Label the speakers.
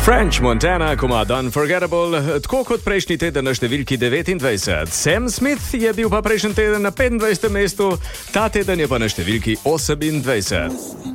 Speaker 1: French Montana, komad Unforgettable, tako kot prejšnji teden na številki 29. Sam Smith je bil pa prejšnji teden na 25. mestu, ta teden je pa na številki 28.